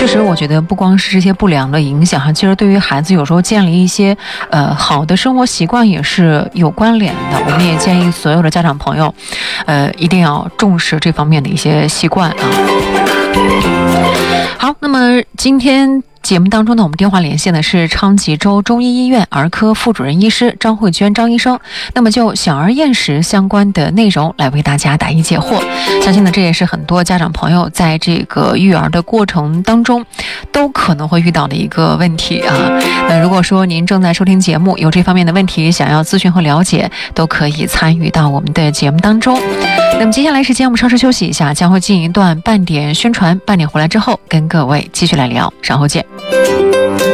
实我觉得不光是这些不良的影响，其实对于孩子有时候建立一些好的生活习惯也是有关联的。我们也建议所有的家长朋友一定要重视这方面的一些习惯啊。好，那么今天节目当中呢，我们电话连线的是昌吉州中医医院儿科副主任医师张慧娟张医生。那么就小儿厌食相关的内容来为大家答疑解惑。相信呢，这也是很多家长朋友在这个育儿的过程当中都可能会遇到的一个问题啊。那如果说您正在收听节目，有这方面的问题想要咨询和了解，都可以参与到我们的节目当中。那么接下来时间我们稍事休息一下，将会进一段半点宣传，半点回来之后跟各位继续来聊，稍后见。